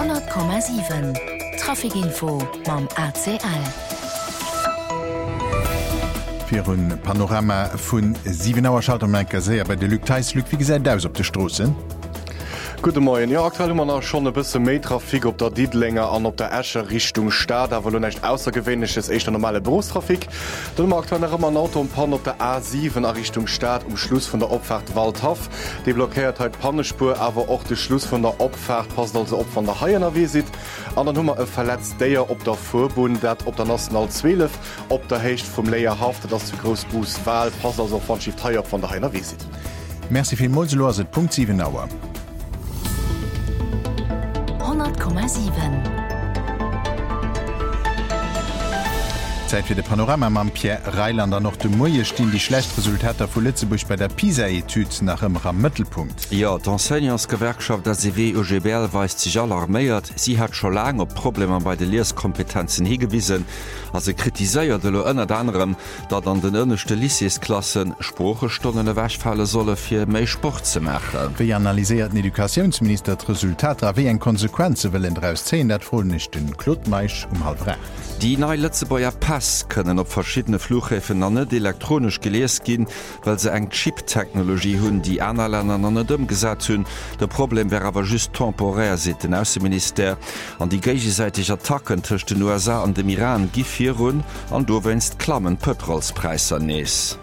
100,7 Trafikinfo mam ACL. Für ein Panorama von 7 Auer Schaltermerker sehr bei der Lückteis Lück wie gesagt aus auf der Straße. Guten Morgen. Ja, aktuell immer noch schon ein bisschen mehr Trafik auf der Dietlinger an auf der Escher Richtung Stadt, aber nur nicht außergewöhnliches, echt normale Berufstrafik. Dann haben wir aktuell noch immer ein Auto und Panne auf der A7 Richtung Stadt, am Schluss von der Abfahrt Waldhof. Die blockiert halt Pannenspur, aber auch der Schluss von der Abfahrt passt also ob von der Haiener Visit. Und dann haben wir ein verletzt der ob der Vorbund, der ob der National 12, ob der Hecht vom Leierhaft, das zu Großbus Wahl, passt also von Schiff Haier von der Haiener Visit. Merci vielmals, los, Punkt 7 Auer. 100,7 Zeit für de Panorama am Pierre Reilander noch de Moie stehen die Schlechtresultater vu Lützeburg bei der PISA-Etüd nach im Mittelpunkt. Ja, d'Enseignantsgewerkschaft der CW OGBL weist sich alarmiert. Sie hat schon lange op Probleme bei den Lehrkompetenzen hingewiesen. Also kritiséiert unter anderem, dat an den ernstchte Lyceesklassen Sprachstunden wegfallen solle für mehr Sport zu machen. Wie analysiert den Edukationsminister das Resultat, wie eine Konsequenz will daraus ziehen, das wohl nicht den Klotmeisch 3:30. Die neue Lützeburger Pass können op verschiedene Flughäfen an net elektronisch geleest gin, weil se eng Chip-Technologie hunn, die aner Länder an net umgesat hunn. De Problem wäre aber just temporär, se den Außenminister. An die gegenseitig Attacken tcht den USA an dem Iran gifirun an do wennst klammen Petrolspreiser nees.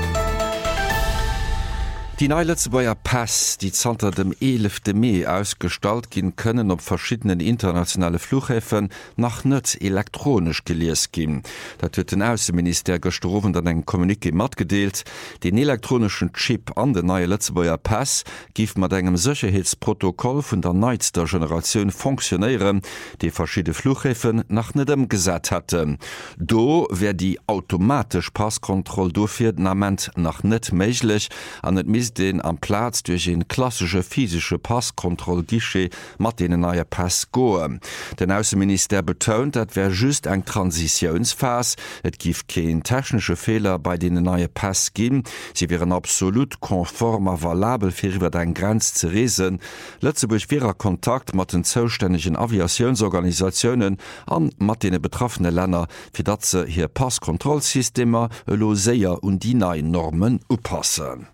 Die neue Lützeburger Pass, die zanter dem 11. Mai ausgestalt gin können op verschiedenen internationale Flughäfen nach net elektronisch geleest gin. Dat huet den Außenminister gestroven an eng Kommuniqué matgedeelt. Den elektronischen Chip an den neue Lützeburger Pass gif mat engem Sicherheitsprotokoll vun der neizter Generation funktionieren, die verschiedene Flughäfen nach net gesat hatte. Do wär die automatisch Passkontroll dofir Nament nach net meiglich an net mis den am Platz durch een klassische physische Passkontrollgische mat den neue Pass goe. Den Außenminister betont, dat wär just eng Transitionsphase, et gif kein technische Fehler bei den neue Pass gin, sie wären absolut konform a valabel fir iwwer de Grenz ze reesen. Lützeburg wärer Kontakt mat den zuständigen Aviationsorganisationen an mat den betroffene Länder, fir dat ze hier Passkontrollsystemer lo séier und die neuen Normen oppassen.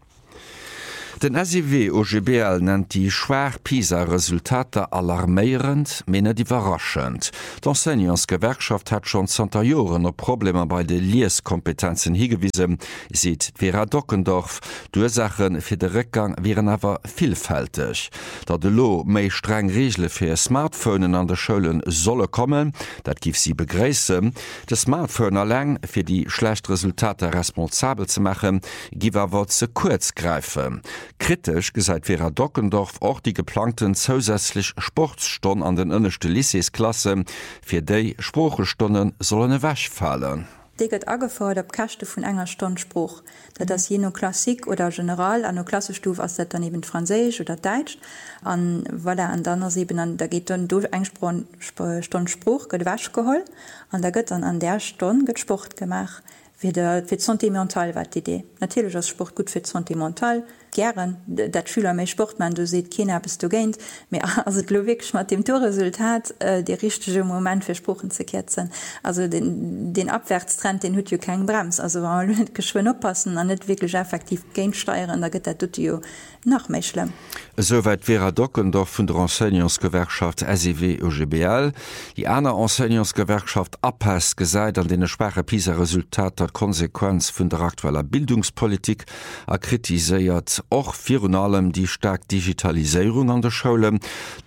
Den SIW OGBL nennt die schwer PISA-Resultate alarmierend, mene die überraschend. D'Enseignantsgewerkschaft hat schon 20 Jahren noch Probleme bei den Lesekompetenzen hingewiesen, sieht Vera Dockendorf. Die Ursachen für den Rückgang wären aber vielfältig. Da de lo méi streng Regeln für Smartphones an der Schulen solle kommen, das gibt sie begrüßen. Das Smartphone allein für die schlechten Resultate responsabel zu machen, gibt aber zu kurz greifen. Kritisch gesagt Vera Dockendorf auch die geplanten zusätzlich Sportstunden an den ënnechte Lyceesklasse, für die Sprachstunden sollen wegfallen. Deget angefordert op Kachte vun enger Stondspruch, dat das jeno Klassik oder General an no Klassestufe as dat daneben Französisch oder Deutsch an weil an danner eben da geht dann durch eng Stondspruch gëtt wasch geholl an der gëtt an der Stunde gëtt Sport gemacht. Fir sentimental wat Idee. Natürlich ist Sport gut für sentimental. Gern, dat Schüler méi Sport man, du seht keiner bist du geint, also wirklich mat dem Torresultat der richtige Moment für Spruchen zu ketzen. Also den Abwärtstrend den hut jo kein Brems. Also man geschwind oppassen an net wirklich effektiv geinsteuern, da geht der Dutio noch méi schlimm. Soweit Vera Dockendorf von der Enseignantsgewerkschaft SIW OGBL. Die andere Enseignantsgewerkschaft APAS gesagt, an den schwache PISA-Resultat der Konsequenz von der aktueller Bildungspolitik kritisiert auch für allem die stark Digitalisierung an der Schule.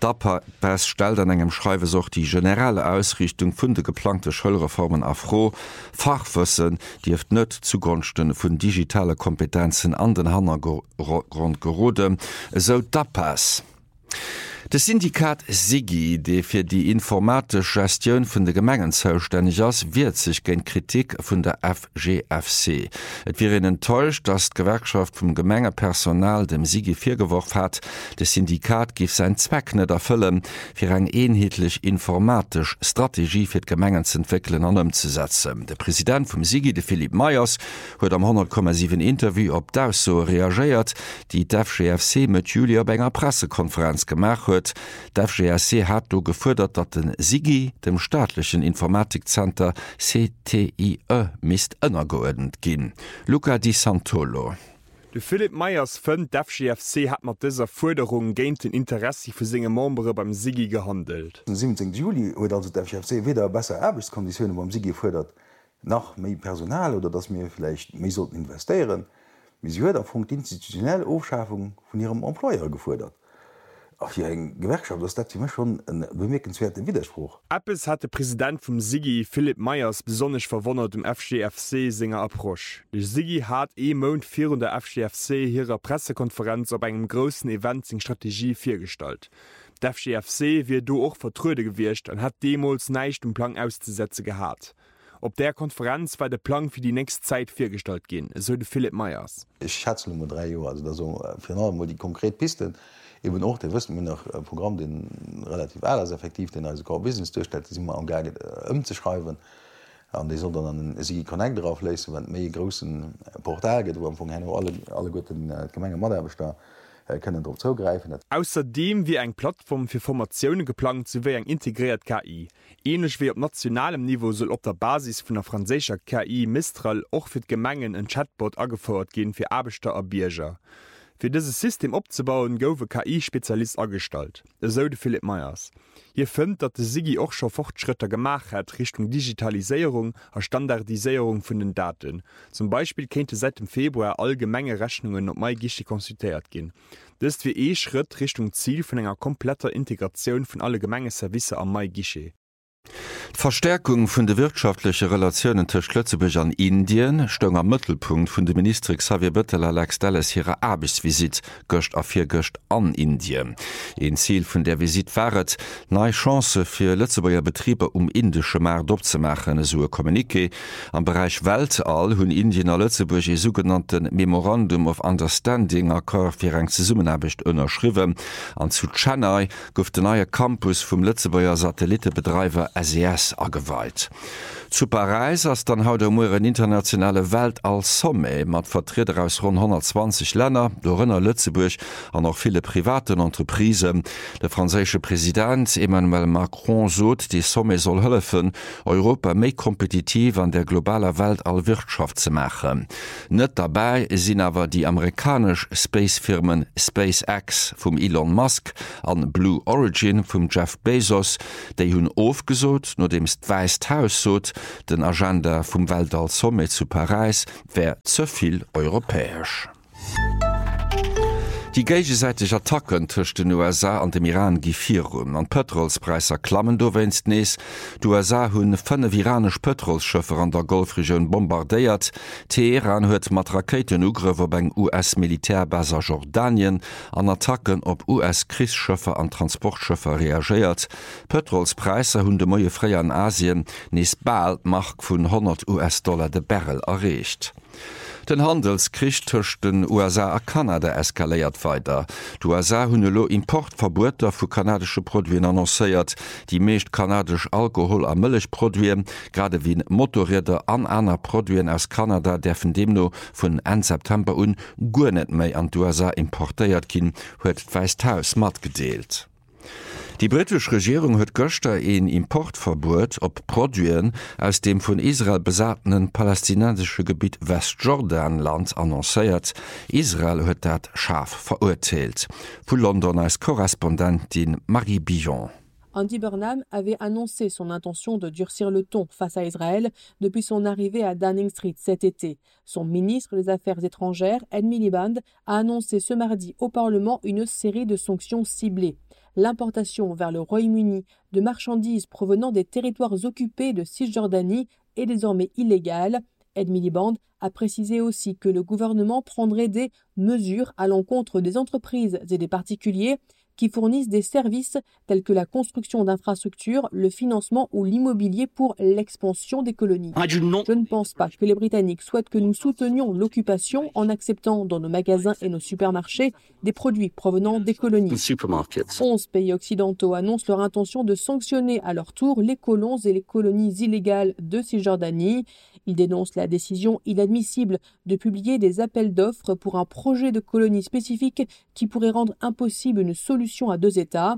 DAPAS stellt an engem Schreiben auch die generelle Ausrichtung von der geplanten Schulreformen afro. Fachwissen dürft nicht zugunsten von digitalen Kompetenzen an den Hintergrund geroden. So DAPAS. Das Syndikat SIGI, der für die informatische Gestion von der Gemengen zuständig ist, wehrt sich gegen Kritik von der FGFC. Es wäre enttäuscht, dass die Gewerkschaft vom Gemengepersonal dem SIGI vorgeworfen hat, das Syndikat gibt seinen Zweck nicht erfüllen, für eine einheitliche informatische Strategie für die Gemengen zu entwickeln und umzusetzen. Der Präsident vom SIGI, der Philipp Meyers, hat am 100,7 Interview auf das so reagiert, die FGFC mit Julia bei einer Pressekonferenz gemacht hat. huet. d'FGRC hat do gefordert, dat den SIGI dem staatlichen Informatikcenter CTIE mist ënnergeordnet ginn. Luca Di Santolo. De Philipp Meyers fën d'FGFC hat mat dëser Forderung géint den Interesse vu senge Membre beim SIGI gehandelt. Den 17. Juli huet also d'FGFC weder besser Arbeitskonditionen beim SIGI fordert nach méi Personal oder dats mir vielleicht méi sollten investieren. Wie sie huet a vun institutionell Aufschaffung vun ihrem Employer gefordert. Auf hier eng Gewerkschaft das dat schon en bemerkenswerten Widerspruch. Appes hat de Präsident vum SIGI Philipp Meyers besonnech verwonnert dem FGFC Singer Approsch. De SIGI hat Mount vir der FGFC hireer Pressekonferenz op engem grossen Eventzing Strategie firstalt. D'FGFC wie do och vertrude gewircht an hat Demos neicht Plan auszusetze gehabt. Op der Konferenz war der Plan für die nächste Zeit firstalt gin, so de Philipp Meyers. Ich schätze 3 Jahre, also da so final die konkret Pisten. Eben auch der wüssten mir noch ein Programm den relativ effektiv den also Core Business durchstellt, das immer angeeignet umzuschreiben. Die soll dann an SIGI Connect drauf lesen, wenn mehr großen Portale, wo von alle guten Gemenge Modellbesteuer können darauf zugreifen. Außerdem wie eng Plattform für Formationen geplant zu wie eng integriert KI. Ähnlich wie auf nationalem Niveau soll op der Basis von der französischer KI Mistral auch für Gemengen ein Chatbot angefordert gehen für Arbeiter und Bürger. Für dieses System abzubauen, goufe KI-Spezialist angestalt. So de Philipp Meyers. Hier findet, dass der SIGI auch schon Fortschritte gemacht hat Richtung Digitalisierung und Standardisierung von den Daten. Zum Beispiel könnte seit dem Februar allgemeine Rechnungen auf MyGuichet konsultiert gehen. Das ist wie Schritt Richtung Ziel von einer kompletten Integration von allgemeinen Services am MyGuichet. D'Verstärkung vun de wirtschaftliche Relationen tech Lützeburg an Indien stung am Mëttelpunkt vun de Minister Xavier Bettel Alex Dallas hire Arbeitsvisit gocht a fir Göcht an Indien. Ein Ziel vun der Visit waret, neii Chance fir Lützeburger Betriebe indische Markt opzemachen, so Kommuniké. Am Bereich Weltall hunn Indien a Lützeburg e sogenannten Memorandum of Understanding Akkor fir eng Zusammenarbeit ënnerschriwen. An zu Chennai gouf de neue Campus vum Lützeburger Satellitebetreiber SES ageweiht. Zu Paris ass dann haut en internationale Welt als Somme mat Vertreter aus rund 120 Länder, dorënner Lützeburg an noch viele privaten Entreprisen. Der französische Präsident Emmanuel Macron sot, die Somme soll hëllefen, Europa méi kompetitiv an der globaler Welt all Wirtschaft zu machen. Net dabei sinn awer die amerikasch Spacefirmen SpaceX vum Elon Musk an Blue Origin vum Jeff Bezos, déi hunn aufgesot, no demst Weißt Haus sot, den Agenda vum Weltall Somme zu Paris wär zuviel europäisch. Die gegenseitige Attacken zwischen den USA an dem Iran gifirun an Petrolspreiser klammen do wennst nees. Die USA hunn 5 iranisch Petrolschëffer an der Golfregion bombardéiert. Teheran huet mat Raketenugrewer beim US-Militärbaser Jordanien an Attacken op US-Krischëffer an Transportschëffer reagiert. Petrolspreiser hunn de moie Fréier an Asien nees bald Mark vun $100 de Barrel erreicht. Den Handelskrieg zwischen den USA und Kanada eskaliert weiter. Die USA haben lo Importverbote für kanadische Produkte annonciert. Die meisten kanadischen Alkohol- und Milchprodukte, gerade wie Motorräder und andere Produkte aus Kanada, dürfen demnach von Ende September an gar nicht mehr an die USA importiert werden, hat das Weiße Haus mitgeteilt. Die britische Regierung hat gestern ein Importverbot op Produkten aus dem von Israel besatzten palästinensischen Gebiet Westjordanland annonciert. Israel hat das scharf verurteilt. Von London als Korrespondentin Marie Billon. Andy Burnham avait annoncé son intention de durcir le ton face à Israël depuis son arrivée à Downing Street cet été. Son ministre des Affaires étrangères, Ed Miliband, a annoncé ce mardi au Parlement une série de sanctions ciblées. L'importation vers le Royaume-Uni de marchandises provenant des territoires occupés de Cisjordanie est désormais illégale. Ed Miliband a précisé aussi que le gouvernement prendrait des mesures à l'encontre des entreprises et des particuliers qui fournissent des services tels que la construction d'infrastructures, le financement ou l'immobilier pour l'expansion des colonies. Je ne pense pas que les Britanniques souhaitent que nous soutenions l'occupation en acceptant dans nos magasins et nos supermarchés des produits provenant des colonies. 11 pays occidentaux annoncent leur intention de sanctionner à leur tour les colons et les colonies illégales de Cisjordanie. Ils dénoncent la décision inadmissible de publier des appels d'offres pour un projet de colonie spécifique qui pourrait rendre impossible une solution à 2 États.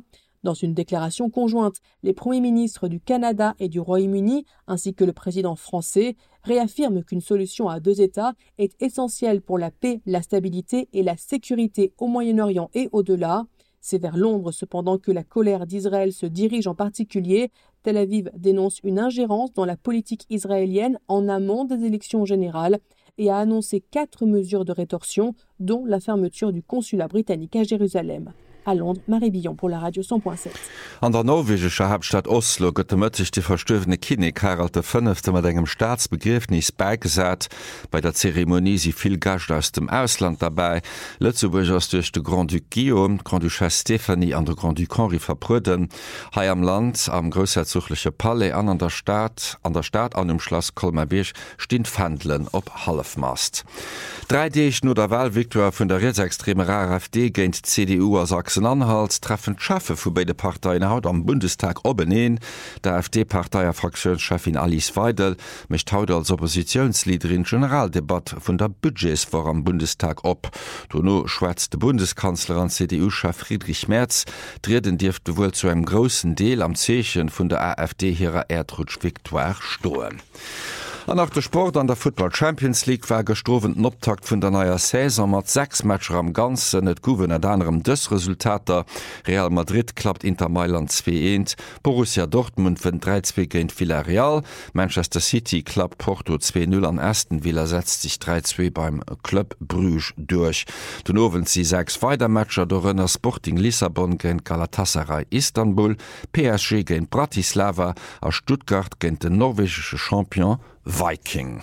Dans une déclaration conjointe, les premiers ministres du Canada et du Royaume-Uni, ainsi que le président français, réaffirment qu'une solution à 2 États est essentielle pour la paix, la stabilité et la sécurité au Moyen-Orient et au-delà. C'est vers Londres cependant que la colère d'Israël se dirige en particulier. Tel Aviv dénonce une ingérence dans la politique israélienne en amont des élections générales et a annoncé 4 mesures de rétorsion, dont la fermeture du consulat britannique à Jérusalem. À Londres, Marie Billon pour la Radio 100.7. An der norwegischer Hauptstadt Oslo gëtt mëtzig de verstöwene Kinnig Harald V. mat engem Staatsbegriffnis beigesat. Bei der Zeremonie si viel Gast aus dem Ausland dabei. Lützeburg ass duch de Grand Duc Guillaume, Grand Duchesse Stephanie an der Grand Duc Henri verpruden. Hai am Land am grosherzogliche Palais an der Stadt an dem Schloss Kolmabich stehen Pfändlen op Halfmast. 3Dich no der Wahlviktor vun der rechtsextreme AfD géint CDU as Sachsen-Anhalt treffen Schaffe vu beide Parteien haut am Bundestag obeneen. Der AfD-Parteier Fraktionschefin Alice Weidel mecht haut als Oppositionsleaderin Generaldebatte vun der Budgets vor am Bundestag op. Donno schwätzt de Bundeskanzler an CDU-Chef Friedrich Merz, Dreden Dirfte wohl zu einem großen Deel am Zeechen vun der AfD hireer Erdrutsch-Viktoire stoen. Nach der Sport an der Football Champions League war gestrowen Optakt vun der neuer Saison mat 6 Matscher am ganzen net gowen et anderem dës Resultater. Real Madrid klappt Inter Mailand 2-1, Borussia Dortmund vun 3-2 géint Villarreal, Manchester City klappt Porto 2-0 an Aston Villa setzt sich 3-2 beim Club Bruges durch. Den Owen sie 6 Weitermatscher do Rënner Sporting Lissabon géint Galatasaray Istanbul, PSG géint Bratislava a Stuttgart géint den norwegsche Champion Viking.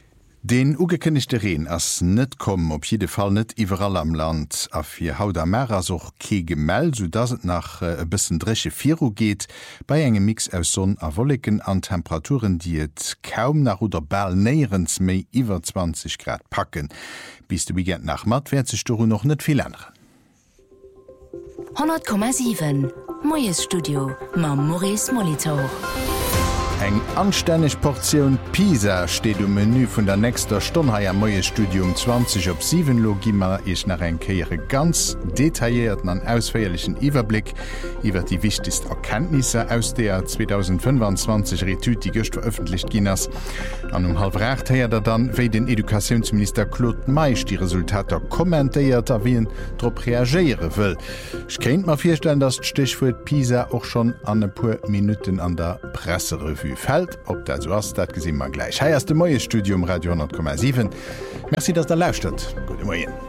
Den ugekënnechte Reen ass net kommen op jede Fall net iwwerall am Land a fir Haut am Mer as och ke gemell, so dats et nach e bisssen dresche Viru geht, bei engem Mix aus Sonn a Wollleken an Temperaturen, die et kaum nach oder ball neierens méi iwwer 20 Grad packen. Bis du begent nach mat werd sech do noch net viel anderen. 100,7 Moes Studio ma Maurice Molitor. Eng anstänneg Portioun Pisa steet um Menü vun der nächster Stonhaier Moie Studium 20/7 Logimmer is nach eng Keiere ganz detaillierten an ausfeierlichen Iwerblick iwwer die wichtigst Erkenntnisse aus der 2025 Retüt die gëcht veröffentlicht ginnners. An 7:30 heier er dann wéi den Edukationsminister Claude Meich die Resultater kommentéiert a wien trop reageiere wëll. Ich kennt ma firstellen, dat d'Stichwurt Pisa och schon an e puer Minuten an der Presserevue fällt, ob der so ass dat gesinn man gleich. Heiers de Moie Studium Radio 10,7. Merci, dass der lauscht. Gute Morgen.